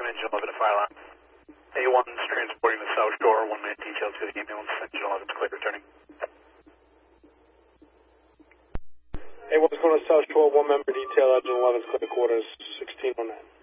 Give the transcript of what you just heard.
Engine 11 to file out. A1's transporting the South Shore, 1-minute detail to the ambulance, Engine 11's clear returning. A1's going to South Shore, 1-member detail, Engine 11's clear quarters, 1609.